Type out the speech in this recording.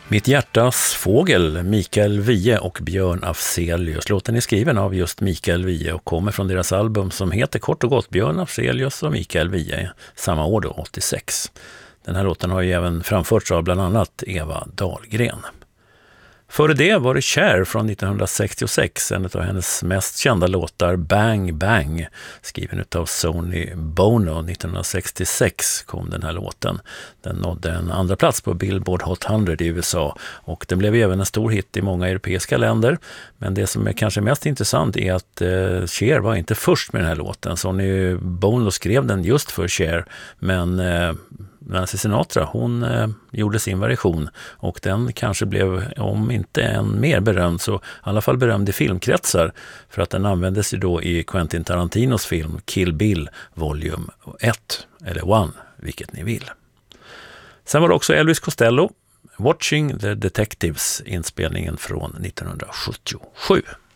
Mitt hjärtas fågel, Mikael Wiehe och Björn Afzelius. Låten är skriven av just Mikael Wiehe och kommer från deras album som heter kort och gott Björn Afzelius och Mikael Wiehe, samma år då, 86. Den här låten har ju även framförts av bland annat Eva Dahlgren. Före det var det Cher från 1966, en av hennes mest kända låtar, Bang Bang, skriven av Sonny Bono. 1966 kom den här låten. Den nådde en andra plats på Billboard Hot 100 i USA och den blev även en stor hit i många europeiska länder. Men det som är kanske mest intressant är att Cher var inte först med den här låten. Sonny Bono skrev den just för Cher, men Nancy Sinatra, hon gjorde sin version och den kanske blev, om inte än mer berömd, så i alla fall berömd i filmkretsar för att den användes ju då i Quentin Tarantinos film Kill Bill Volume 1, eller 1, vilket ni vill. Sen var det också Elvis Costello, Watching the Detectives, inspelningen från 1977.